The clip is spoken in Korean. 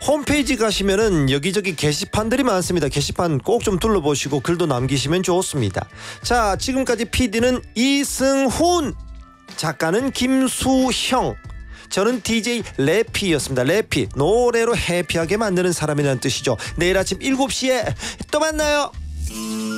홈페이지 가시면은 여기저기 게시판들이 많습니다. 게시판 꼭 좀 둘러보시고 글도 남기시면 좋습니다. 자, 지금까지 PD는 이승훈, 작가는 김수형, 저는 DJ 래피였습니다. 래피, 노래로 해피하게 만드는 사람이라는 뜻이죠. 내일 아침 7시에 또 만나요.